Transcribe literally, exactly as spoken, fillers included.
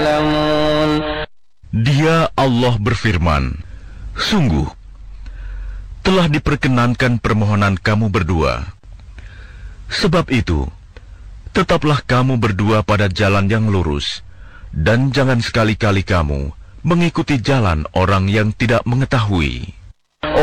يعلمون. Dia Allah berfirman, sungguh, telah diperkenankan permohonan kamu berdua. Sebab itu, tetaplah kamu berdua pada jalan yang lurus, dan jangan sekali-kali kamu mengikuti jalan orang yang tidak mengetahui.